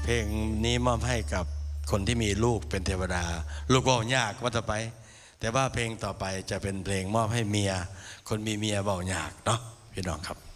เพลงนี้มอบให้กับคนที่มีลูกเป็นเทวดาลูกเบายากว่าจะไปแต่ว่าเพลงต่อไปจะเป็นเพลงมอบให้เมียคนมีเมียเบายากเนาะพี่น้องครับ